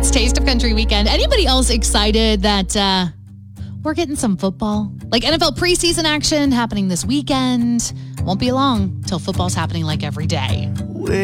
It's Taste of Country weekend. Anybody else excited that we're getting some football? Like NFL preseason action happening this weekend. Won't be long till football's happening like every day.